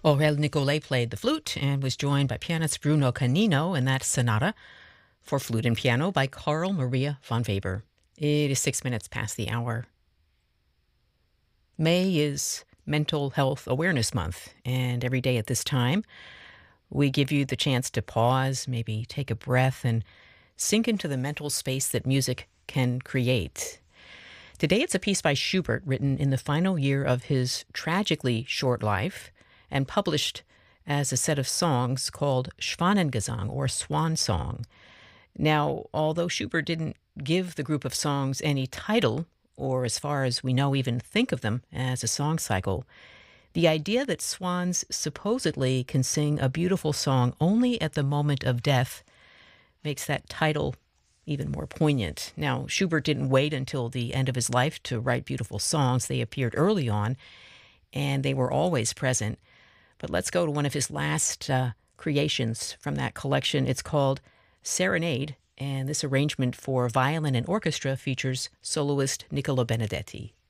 Aurel Nicolai played the flute and was joined by pianist Bruno Canino in that sonata for flute and piano by Carl Maria von Weber. It is 6 minutes past the hour. May is Mental Health Awareness Month, and every day at this time, we give you the chance to pause, maybe take a breath, and sink into the mental space that music can create. Today it's a piece by Schubert written in the final year of his tragically short life and published as a set of songs called Schwanengesang, or Swan Song. Now, although Schubert didn't give the group of songs any title, or as far as we know even think of them as a song cycle, the idea that swans supposedly can sing a beautiful song only at the moment of death makes that title even more poignant. Now, Schubert didn't wait until the end of his life to write beautiful songs. They appeared early on, and they were always present. But let's go to one of his last creations from that collection. It's called Serenade, and this arrangement for violin and orchestra features soloist Niccolo Benedetti.